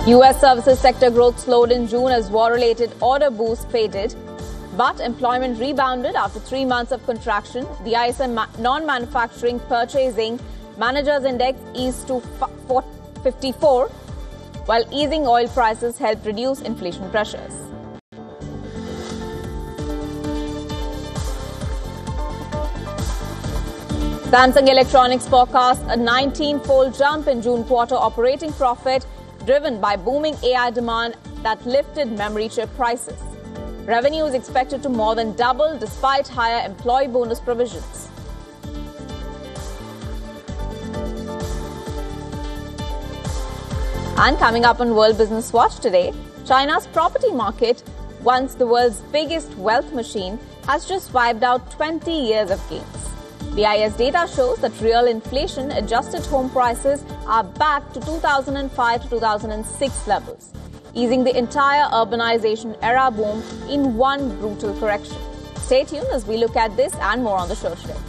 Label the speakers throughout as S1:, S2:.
S1: U.S. services sector growth slowed in June as war-related order boosts faded, but employment rebounded after 3 months of contraction. The ISM non-manufacturing purchasing managers index eased to 54, while easing oil prices helped reduce inflation pressures. Samsung Electronics forecasts a 19-fold jump in June quarter operating profit, driven by booming AI demand that lifted memory chip prices. Revenue is expected to more than double despite higher employee bonus provisions. And coming up on World Business Watch today, China's property market, once the world's biggest wealth machine, has just wiped out 20 years of gains. BIS data shows that real inflation-adjusted home prices are back to 2005 to 2006 levels, easing the entire urbanization era boom in one brutal correction. Stay tuned as we look at this and more on the show today.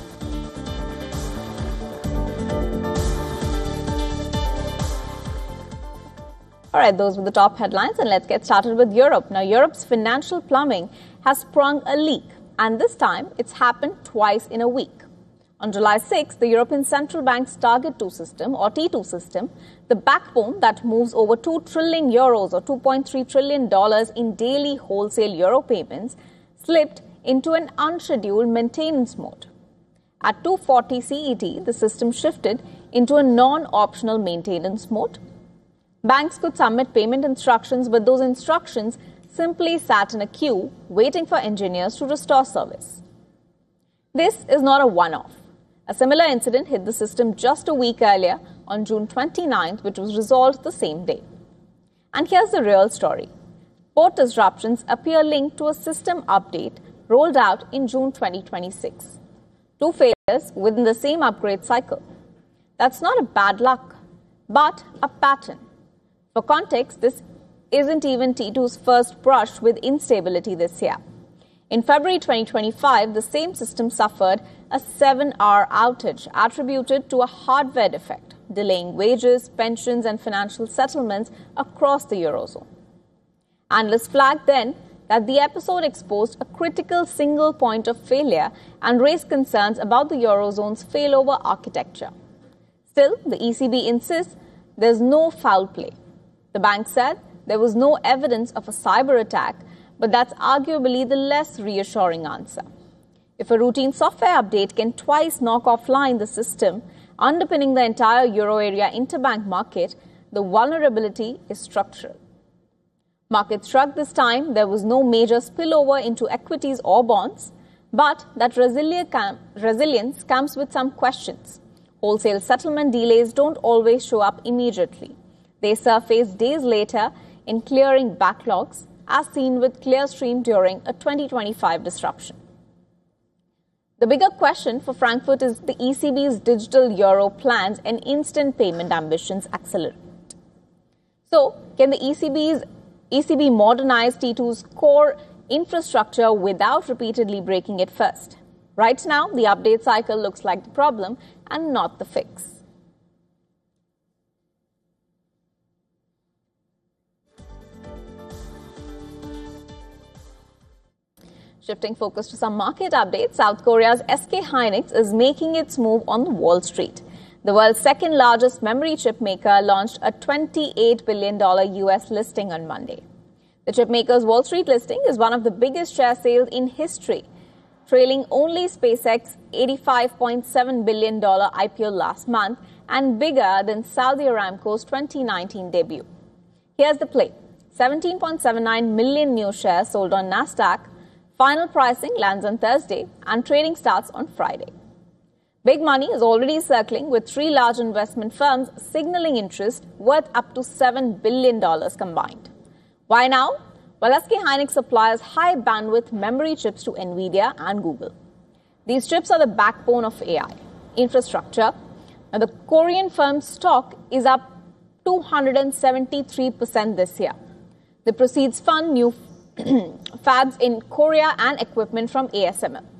S1: All right, those were the top headlines, and let's get started with Europe. Now, Europe's financial plumbing has sprung a leak, and this time it's happened twice in a week. On July 6, the European Central Bank's Target 2 system, or T2 system, the backbone that moves over 2 trillion euros or $2.3 trillion in daily wholesale euro payments, slipped into an unscheduled maintenance mode. At 2:40 CET, the system shifted into a non-optional maintenance mode. Banks could submit payment instructions, but those instructions simply sat in a queue waiting for engineers to restore service. This is not a one-off. A similar incident hit the system just a week earlier on June 29th, which was resolved the same day. And here's the real story. Both disruptions appear linked to a system update rolled out in June 2026. 2 failures within the same upgrade cycle. That's not a bad luck, but a pattern. For context, this isn't even T2's first brush with instability this year. In February 2025, the same system suffered a 7-hour outage attributed to a hardware defect, delaying wages, pensions, and financial settlements across the Eurozone. Analysts flagged then that the episode exposed a critical single point of failure and raised concerns about the Eurozone's failover architecture. Still, the ECB insists there's no foul play. The bank said there was no evidence of a cyber attack, but that's arguably the less reassuring answer. If a routine software update can twice knock offline the system underpinning the entire euro area interbank market, the vulnerability is structural. Markets shrugged this time. There was no major spillover into equities or bonds, but that resilience comes with some questions. Wholesale settlement delays don't always show up immediately. They surface days later in clearing backlogs, as seen with Clearstream during a 2025 disruption. The bigger question for Frankfurt is the ECB's digital euro plans and instant payment ambitions accelerate. So, can the ECB modernize T2's core infrastructure without repeatedly breaking it first? Right now, the update cycle looks like the problem and not the fix. Shifting focus to some market updates, South Korea's SK Hynix is making its move on Wall Street. The world's second largest memory chip maker launched a $28 billion US listing on Monday. The chip maker's Wall Street listing is one of the biggest share sales in history, trailing only SpaceX's $85.7 billion IPO last month and bigger than Saudi Aramco's 2019 debut. Here's the play. 17.79 million new shares sold on Nasdaq. Final pricing lands on Thursday and trading starts on Friday. Big money is already circling, with 3 large investment firms signaling interest worth up to $7 billion combined. Why now? Well, SK Hynix supplies high bandwidth memory chips to Nvidia and Google. These chips are the backbone of AI infrastructure. Now, the Korean firm's stock is up 273% this year. The proceeds fund new fabs in Korea and equipment from ASML.